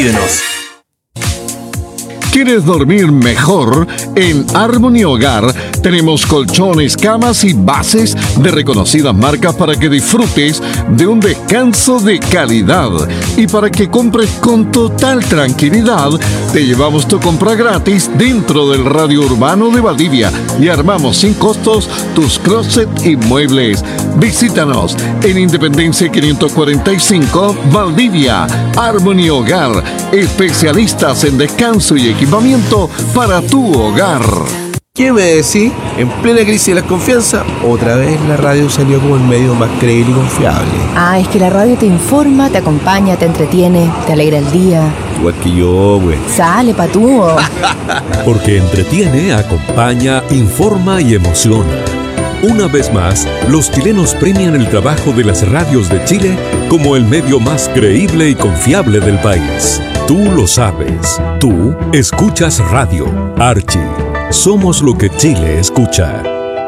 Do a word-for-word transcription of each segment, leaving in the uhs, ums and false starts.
¿Quieres dormir mejor? En Harmony Hogar tenemos colchones, camas y bases de reconocidas marcas para que disfrutes de un descanso de calidad. Y para que compres con total tranquilidad, te llevamos tu compra gratis dentro del radio urbano de Valdivia y armamos sin costos tus closets y muebles. Visítanos en Independencia quinientos cuarenta y cinco, Valdivia. Harmony Hogar, especialistas en descanso y equipamiento para tu hogar. ¿Qué me decís? En plena crisis de la confianza, otra vez la radio salió como el medio más creíble y confiable. Ah, es que la radio te informa, te acompaña, te entretiene, te alegra el día. Igual que yo, güey. Sale, patúo. Porque entretiene, acompaña, informa y emociona. Una vez más, los chilenos premian el trabajo de las radios de Chile como el medio más creíble y confiable del país. Tú lo sabes. Tú escuchas radio. Archie. Somos lo que Chile escucha.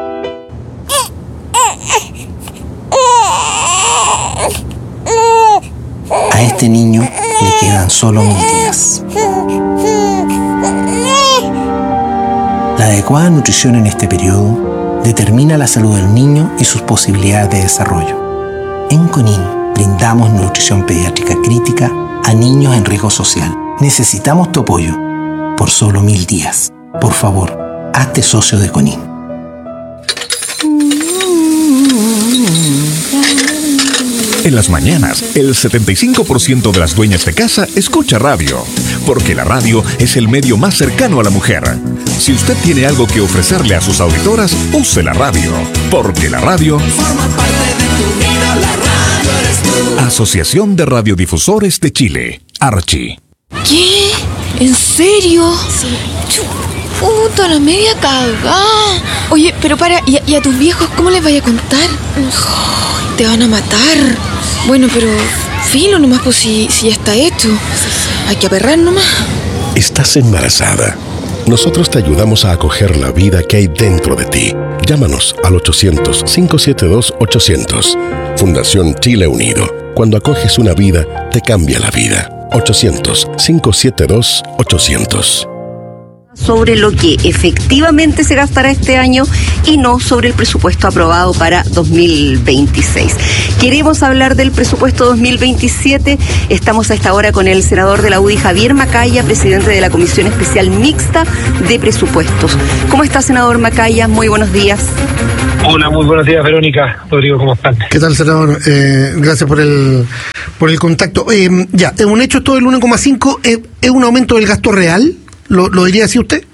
A este niño le quedan solo mil días. La adecuada nutrición en este periodo determina la salud del niño y sus posibilidades de desarrollo. En CONIN brindamos nutrición pediátrica crítica a niños en riesgo social. Necesitamos tu apoyo por solo mil días. Por favor, hazte socio de CONIN. En las mañanas, el setenta y cinco por ciento de las dueñas de casa escucha radio, porque la radio es el medio más cercano a la mujer. Si usted tiene algo que ofrecerle a sus auditoras, use la radio, porque la radio forma parte de tu vida. La radio eres tú. Asociación de Radiodifusores de Chile, Archie. ¿Qué? ¿En serio? Sí. Puta, la media cagada. Oye, pero para, ¿y a, y a tus viejos cómo les vaya a contar? Oh, te van a matar. Bueno, pero filo nomás, pues si, si ya está hecho. Hay que aperrar nomás. Estás embarazada. Nosotros te ayudamos a acoger la vida que hay dentro de ti. Llámanos al ochocientos, cinco siete dos, ochocientos. Fundación Chile Unido. Cuando acoges una vida, te cambia la vida. ochocientos, cinco siete dos, ochocientos. Sobre lo que efectivamente se gastará este año y no sobre el presupuesto aprobado para dos mil veintiséis. Queremos hablar del presupuesto dos mil veintisiete. Estamos a esta hora con el senador de la U D I, Javier Macaya, presidente de la Comisión Especial Mixta de Presupuestos. ¿Cómo está, senador Macaya? Muy buenos días. Hola, muy buenos días, Verónica. Rodrigo, ¿cómo están? ¿Qué tal, senador? Eh, gracias por el por el contacto. Eh, ya, es un hecho esto del uno coma cinco. Eh, ¿Es un aumento del gasto real? ¿Lo, lo diría así usted?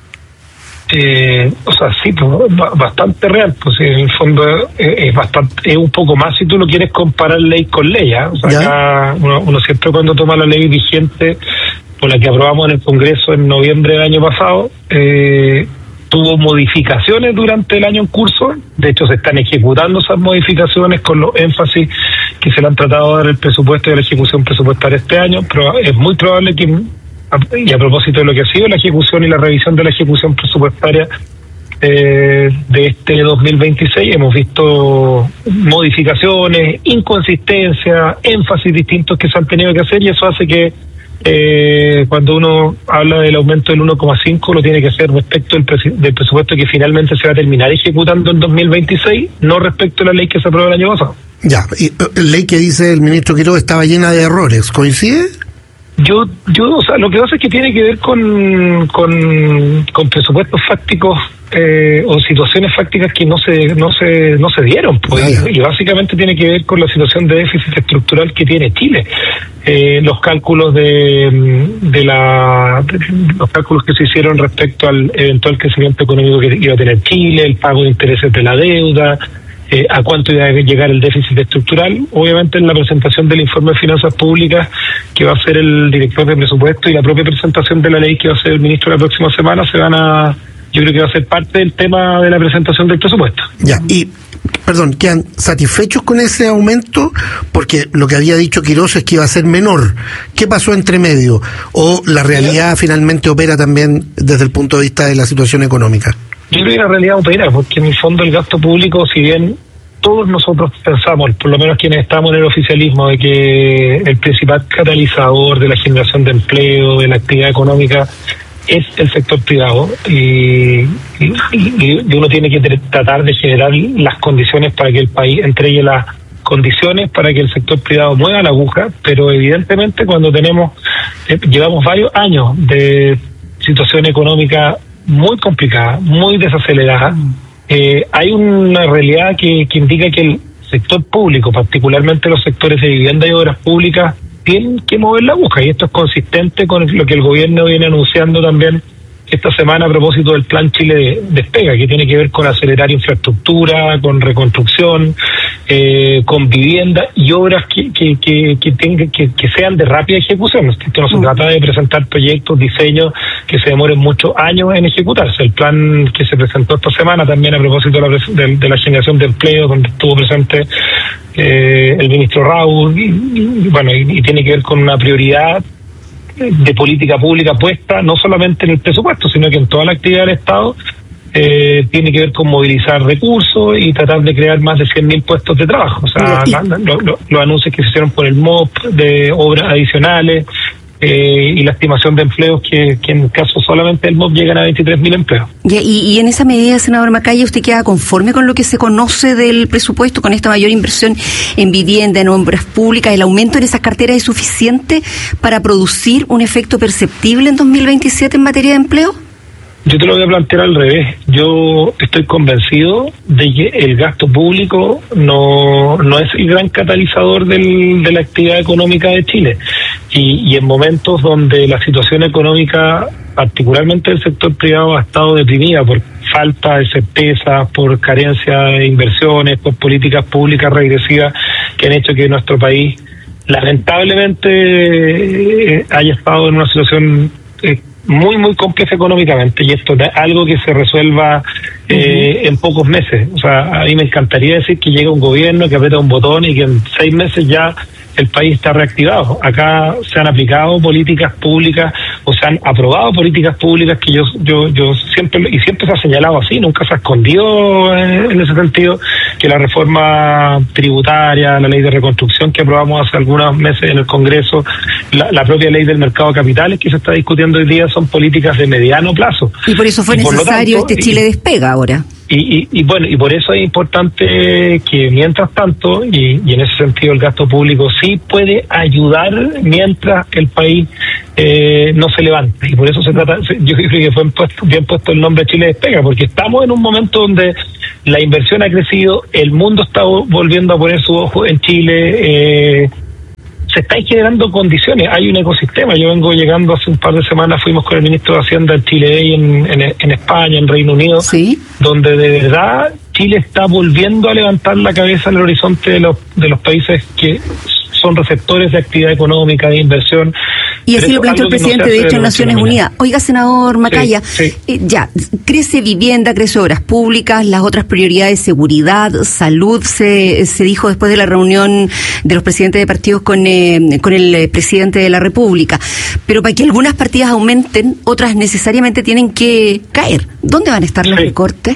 Eh, o sea, sí, pues, bastante real, pues en el fondo es, es bastante, es un poco más si tú lo quieres comparar ley con ley, ¿eh? O sea, acá uno, uno siempre cuando toma la ley vigente, por la que aprobamos en el Congreso en noviembre del año pasado, eh, tuvo modificaciones durante el año en curso. De hecho, se están ejecutando esas modificaciones con los énfasis que se le han tratado de dar el presupuesto y la ejecución presupuestaria este año, pero es muy probable que, y a propósito de lo que ha sido la ejecución y la revisión de la ejecución presupuestaria eh, de este dos mil veintiséis, hemos visto modificaciones, inconsistencias, énfasis distintos que se han tenido que hacer, y eso hace que eh, cuando uno habla del aumento del uno coma cinco lo tiene que hacer respecto del, presi- del presupuesto que finalmente se va a terminar ejecutando en dos mil veintiséis, no respecto a la ley que se aprobó el año pasado. Ya, y la ley que dice el ministro Quiroga estaba llena de errores, ¿coincide? Yo, yo, o sea, lo que pasa es que tiene que ver con, con, con presupuestos fácticos eh, o situaciones fácticas que no se, no se, no se dieron, pues, y, y básicamente tiene que ver con la situación de déficit estructural que tiene Chile. Eh, los cálculos de, de la, de, los cálculos que se hicieron respecto al eventual crecimiento económico que iba a tener Chile, el pago de intereses de la deuda. Eh, a cuánto iba a llegar el déficit estructural. Obviamente en la presentación del informe de finanzas públicas que va a hacer el director de presupuesto y la propia presentación de la ley que va a hacer el ministro la próxima semana se van a, yo creo que va a ser parte del tema de la presentación del presupuesto. Ya, y perdón, ¿quedan satisfechos con ese aumento? Porque lo que había dicho Quiroz es que iba a ser menor. ¿Qué pasó entre medio? ¿O la realidad finalmente opera también desde el punto de vista de la situación económica? Yo creo que la realidad opera, porque en el fondo el gasto público, si bien todos nosotros pensamos, por lo menos quienes estamos en el oficialismo, de que el principal catalizador de la generación de empleo, de la actividad económica, es el sector privado, y, y, y uno tiene que tratar de generar las condiciones para que el país entregue las condiciones para que el sector privado mueva la aguja, pero evidentemente cuando tenemos, eh, llevamos varios años de situación económica muy complicada, muy desacelerada, eh, hay una realidad que, que indica que el sector público, particularmente los sectores de vivienda y obras públicas, tienen que mover la aguja, y esto es consistente con lo que el gobierno viene anunciando también esta semana a propósito del Plan Chile Despega, que tiene que ver con acelerar infraestructura, con reconstrucción, eh, con vivienda y obras que que que que, tengan, que que sean de rápida ejecución. Esto no se trata de presentar proyectos, diseños que se demoren muchos años en ejecutarse. El plan que se presentó esta semana también a propósito de la, de, de la generación de empleo, donde estuvo presente eh, el ministro Raúl, y, y bueno, y, y tiene que ver con una prioridad de política pública puesta no solamente en el presupuesto, sino que en toda la actividad del Estado, eh, tiene que ver con movilizar recursos y tratar de crear más de cien mil puestos de trabajo. O sea, la, lo, lo, los anuncios que se hicieron por el M O P de obras adicionales, eh, y la estimación de empleos que, que en el caso solamente del M O P llegan a veintitrés mil empleos. Y, y en esa medida, senador Macaya, ¿usted queda conforme con lo que se conoce del presupuesto, con esta mayor inversión en vivienda, en obras públicas? ¿El aumento en esas carteras es suficiente para producir un efecto perceptible en dos mil veintisiete en materia de empleo? Yo te lo voy a plantear al revés. Yo estoy convencido de que el gasto público no, no es el gran catalizador del, de la actividad económica de Chile. Y, y en momentos donde la situación económica, particularmente del sector privado, ha estado deprimida por falta de certeza, por carencia de inversiones, por políticas públicas regresivas que han hecho que nuestro país lamentablemente eh, haya estado en una situación eh, muy, muy compleja económicamente, y esto es algo que se resuelva eh, uh-huh. en pocos meses. O sea, a mí me encantaría decir que llega un gobierno que aprieta un botón y que en seis meses ya el país está reactivado. Acá se han aplicado políticas públicas o se han aprobado políticas públicas que yo yo yo siempre, y siempre se ha señalado así, nunca se ha escondido en, en ese sentido, que la reforma tributaria, la ley de reconstrucción que aprobamos hace algunos meses en el Congreso, la, la propia ley del mercado de capitales que se está discutiendo hoy día, son políticas de mediano plazo. Y por eso fue y necesario tanto, este Chile y, Despega ahora. Y, y, y bueno, y por eso es importante que mientras tanto, y, y en ese sentido el gasto público sí puede ayudar mientras el país eh, no se levanta. Y por eso se trata, yo creo que fue puesto, bien puesto el nombre Chile Despega, porque estamos en un momento donde la inversión ha crecido, el mundo está volviendo a poner su ojo en Chile, eh, se están generando condiciones, hay un ecosistema. Yo vengo llegando hace un par de semanas, fuimos con el ministro de Hacienda en Chile, en, en, en España, en Reino Unido, ¿sí? Donde de verdad Chile está volviendo a levantar la cabeza en el horizonte de los, de los países que son receptores de actividad económica, de inversión. Y así lo planteó el presidente, no de hecho, en Naciones Unidas. Oiga, senador Macaya, sí, sí. Eh, ya, crece vivienda, crece obras públicas, las otras prioridades, seguridad, salud, se se dijo después de la reunión de los presidentes de partidos con, eh, con el eh, presidente de la República. Pero para que algunas partidas aumenten, otras necesariamente tienen que caer. ¿Dónde van a estar los sí. recortes?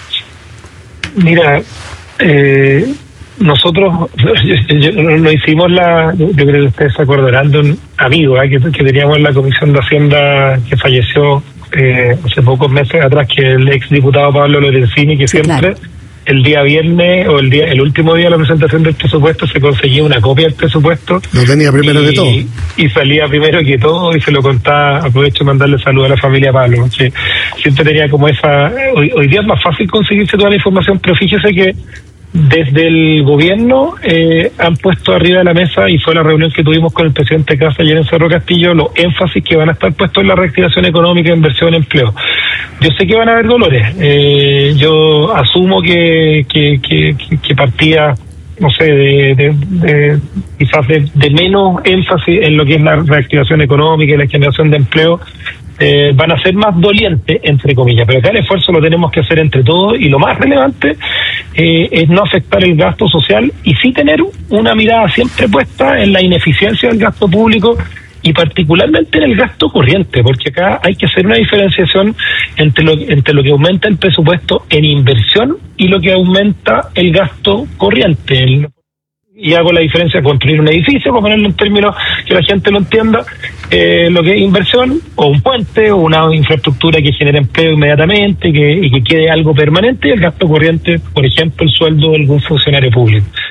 Mira, eh... nosotros yo, yo, no hicimos la, yo creo que ustedes se acordarán de un amigo ¿eh? que, que teníamos en la Comisión de Hacienda que falleció eh, hace pocos meses atrás, que el ex diputado Pablo Lorenzini, que sí, siempre claro. el día viernes o el día el último día de la presentación del presupuesto se conseguía una copia del presupuesto. Lo tenía primero y, que todo. Y salía primero que todo y se lo contaba. Aprovecho de mandarle saludos a la familia Pablo, que siempre tenía como esa... Hoy, hoy día es más fácil conseguirse toda la información, pero fíjese que desde el gobierno eh, han puesto arriba de la mesa, y fue la reunión que tuvimos con el presidente Casa ayer en Cerro Castillo, los énfasis que van a estar puestos en la reactivación económica, inversión, empleo. Yo sé que van a haber dolores. Eh, yo asumo que, que, que, que partía, no sé, de, de, de quizás de, de menos énfasis en lo que es la reactivación económica y la generación de empleo, Eh, van a ser más dolientes, entre comillas, pero acá el esfuerzo lo tenemos que hacer entre todos, y lo más relevante eh, es no afectar el gasto social y sí tener una mirada siempre puesta en la ineficiencia del gasto público y particularmente en el gasto corriente, porque acá hay que hacer una diferenciación entre lo, entre lo que aumenta el presupuesto en inversión y lo que aumenta el gasto corriente. El, y hago la diferencia de construir un edificio, para ponerlo en términos que la gente lo entienda, eh, lo que es inversión, o un puente, o una infraestructura que genere empleo inmediatamente y que, y que quede algo permanente, y el gasto corriente, por ejemplo, el sueldo de algún funcionario público.